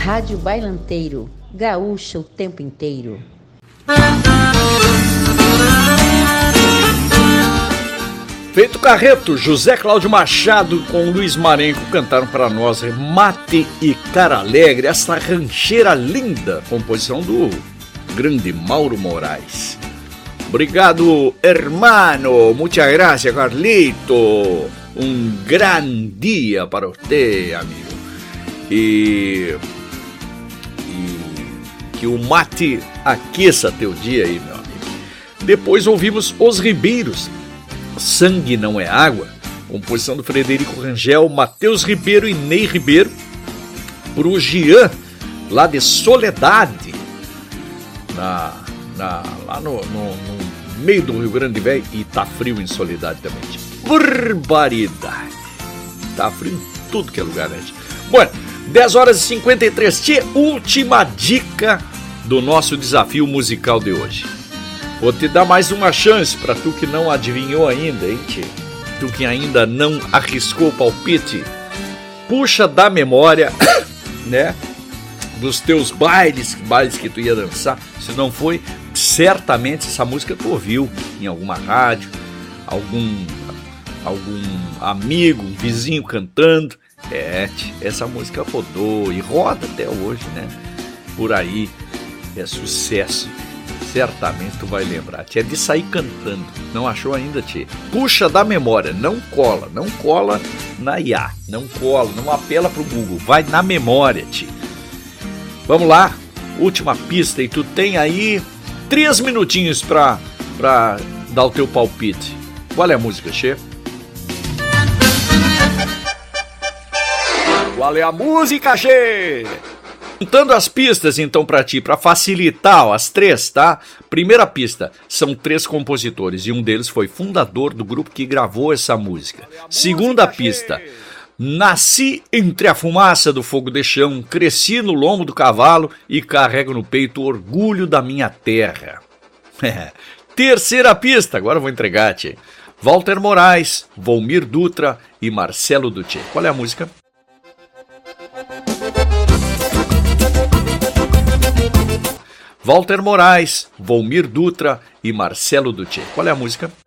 Rádio Bailanteiro, gaúcha o tempo inteiro. Feito Carreto, José Cláudio Machado com Luiz Marenco cantaram para nós Mate e Cara Alegre, essa rancheira linda, composição do grande Mauro Moraes. Obrigado, hermano, muchas gracias, Carlito. Um gran dia para você, amigo. E que o mate aqueça teu dia aí, meu amigo. Depois ouvimos Os Ribeiros, Sangue Não É Água, composição do Frederico Rangel, Matheus Ribeiro e Ney Ribeiro, pro Jean, lá de Soledade, lá no meio do Rio Grande Velho, e tá frio em Soledade também. Barbaridade! Tá frio em tudo que é lugar, né? Bueno, 10 horas e 53, tchê, última dica do nosso desafio musical de hoje. Vou te dar mais uma chance para tu que não adivinhou ainda, hein, tchê? Tu que ainda não arriscou o palpite. Puxa da memória, né? Dos teus bailes que tu ia dançar. Se não foi, certamente essa música tu ouviu em alguma rádio, algum amigo, um vizinho cantando. Essa música rodou e roda até hoje, né? Por aí, é sucesso. Certamente tu vai lembrar. É de sair cantando. Não achou ainda, tchê? Puxa da memória. Não cola na IA. Não cola, não apela pro Google. Vai na memória, tchê. Vamos lá. Última pista. E tu tem aí 3 minutinhos pra dar o teu palpite. Qual é a música, tchê? Qual é a música, Gê? Contando as pistas, então, pra ti, pra facilitar, ó, as 3, tá? Primeira pista, são 3 compositores e um deles foi fundador do grupo que gravou essa música. Segunda pista, nasci entre a fumaça do fogo de chão, cresci no lombo do cavalo e carrego no peito o orgulho da minha terra. Terceira pista, agora eu vou entregar, tchê. Walter Moraes, Volmir Dutra e Marcelo Dutché. Qual é a música? Walter Moraes, Volmir Dutra e Marcelo Dutché. Qual é a música?